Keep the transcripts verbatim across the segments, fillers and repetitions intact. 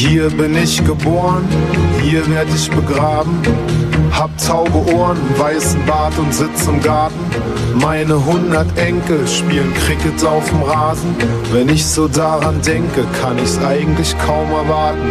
Hier bin ich geboren, hier werd ich begraben. Hab taube Ohren, weißen Bart und sitz im Garten. Meine hundert Enkel spielen Cricket auf dem Rasen. Wenn ich so daran denke, kann ich's eigentlich kaum erwarten.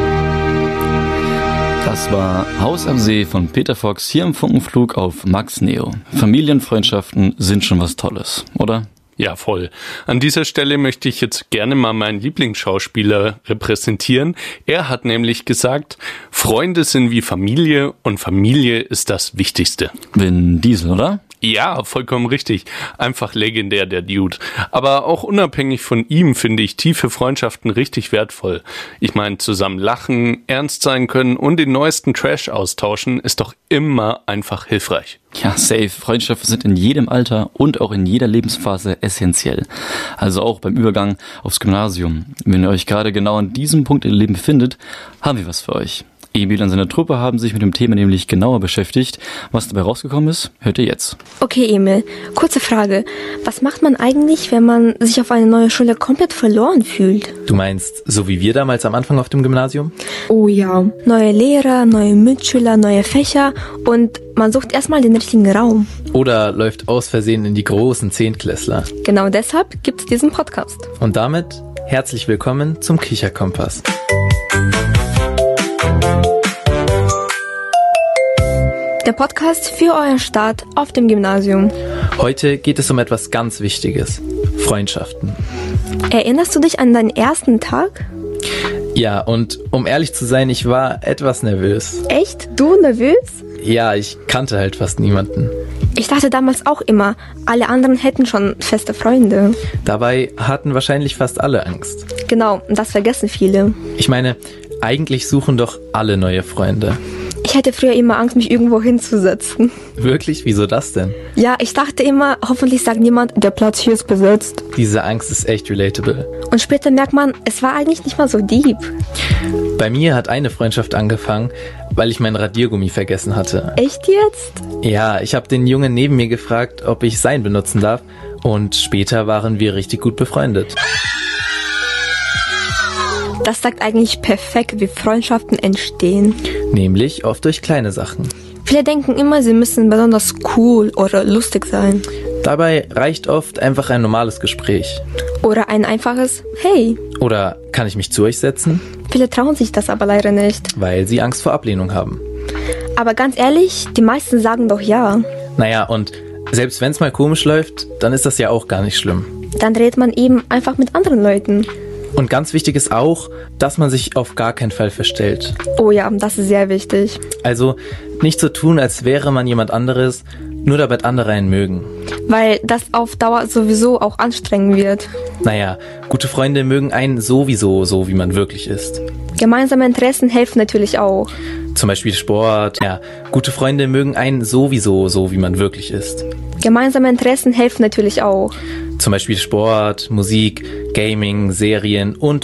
Das war Haus am See von Peter Fox hier im Funkenflug auf Max Neo. Familienfreundschaften sind schon was Tolles, oder? Ja, voll. An dieser Stelle möchte ich jetzt gerne mal meinen Lieblingsschauspieler repräsentieren. Er hat nämlich gesagt, Freunde sind wie Familie und Familie ist das Wichtigste. Vin Diesel, oder? Ja, vollkommen richtig. Einfach legendär, der Dude. Aber auch unabhängig von ihm finde ich tiefe Freundschaften richtig wertvoll. Ich meine, zusammen lachen, ernst sein können und den neuesten Trash austauschen ist doch immer einfach hilfreich. Ja, safe. Freundschaften sind in jedem Alter und auch in jeder Lebensphase essentiell. Also auch beim Übergang aufs Gymnasium. Wenn ihr euch gerade genau an diesem Punkt im Leben befindet, haben wir was für euch. Emil und seine Truppe haben sich mit dem Thema nämlich genauer beschäftigt. Was dabei rausgekommen ist, hört ihr jetzt. Okay, Emil, kurze Frage. Was macht man eigentlich, wenn man sich auf eine neue Schule komplett verloren fühlt? Du meinst, so wie wir damals am Anfang auf dem Gymnasium? Oh ja, neue Lehrer, neue Mitschüler, neue Fächer und man sucht erstmal den richtigen Raum. Oder läuft aus Versehen in die großen Zehntklässler. Genau deshalb gibt's diesen Podcast. Und damit herzlich willkommen zum Kicherkompass. Der Podcast für euren Start auf dem Gymnasium. Heute geht es um etwas ganz Wichtiges. Freundschaften. Erinnerst du dich an deinen ersten Tag? Ja, und um ehrlich zu sein, ich war etwas nervös. Echt? Du nervös? Ja, ich kannte halt fast niemanden. Ich dachte damals auch immer, alle anderen hätten schon feste Freunde. Dabei hatten wahrscheinlich fast alle Angst. Genau, das vergessen viele. Ich meine, eigentlich suchen doch alle neue Freunde. Ich hatte früher immer Angst, mich irgendwo hinzusetzen. Wirklich? Wieso das denn? Ja, ich dachte immer, hoffentlich sagt niemand, der Platz hier ist besetzt. Diese Angst ist echt relatable. Und später merkt man, es war eigentlich nicht mal so deep. Bei mir hat eine Freundschaft angefangen, weil ich mein Radiergummi vergessen hatte. Echt jetzt? Ja, ich habe den Jungen neben mir gefragt, ob ich sein benutzen darf. Und später waren wir richtig gut befreundet. Das sagt eigentlich perfekt, wie Freundschaften entstehen. Nämlich oft durch kleine Sachen. Viele denken immer, sie müssen besonders cool oder lustig sein. Dabei reicht oft einfach ein normales Gespräch. Oder ein einfaches Hey. Oder kann ich mich zu euch setzen? Viele trauen sich das aber leider nicht. Weil sie Angst vor Ablehnung haben. Aber ganz ehrlich, die meisten sagen doch ja. Naja, und selbst wenn es mal komisch läuft, dann ist das ja auch gar nicht schlimm. Dann redet man eben einfach mit anderen Leuten. Und ganz wichtig ist auch, dass man sich auf gar keinen Fall verstellt. Oh ja, das ist sehr wichtig. Also nicht so tun, als wäre man jemand anderes, nur damit andere einen mögen. Weil das auf Dauer sowieso auch anstrengend wird. Naja, gute Freunde mögen einen sowieso so, wie man wirklich ist. Gemeinsame Interessen helfen natürlich auch. Zum Beispiel Sport. Ja, gute Freunde mögen einen sowieso so, wie man wirklich ist. Gemeinsame Interessen helfen natürlich auch. Zum Beispiel Sport, Musik, Gaming, Serien und